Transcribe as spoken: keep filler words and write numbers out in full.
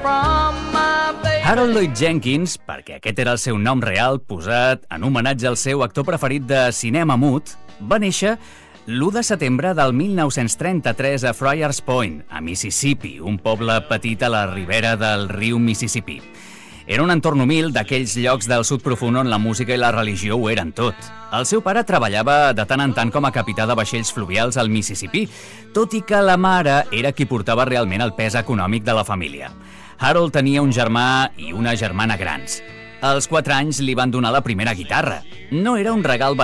Harold Lloyd Jenkins, perquè aquest era el seu nom real, posat en homenatge al seu actor preferit de cinema mut, va néixer l'u de setembre del mil nou-cents trenta-tres a Friars Point, a Mississippi, un poble petit a la ribera del riu Mississippi. Era un entorn humil d'aquells llocs del sud profund on la música i la religió ho eren tot. El seu pare treballava de tant en tant com a capità de vaixells fluvials al Mississippi, tot i que la mare era qui portava realment el pes econòmic de la família. Harold tenia un germà i una germana grans. Als quatre anys li van donar la primera guitarra. No era un regal